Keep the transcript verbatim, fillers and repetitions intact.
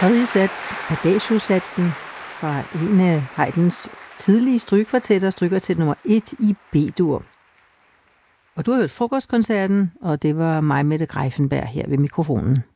Tredje sats, Adagio-satsen fra en af Haydns tidlige strygekvartetter, strygekvartet nummer et i B-dur. Og du har hørt Frokostkoncerten, og det var mig, Mette Greiffenberg, her ved mikrofonen.